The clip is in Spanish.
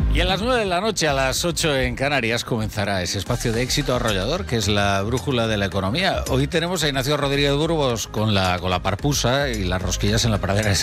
Y a las 9 de la noche, a las 8 en Canarias, comenzará ese espacio de éxito arrollador que es la brújula de la economía. Hoy tenemos a Ignacio Rodríguez Burgos con la parpusa y las rosquillas en la pradera.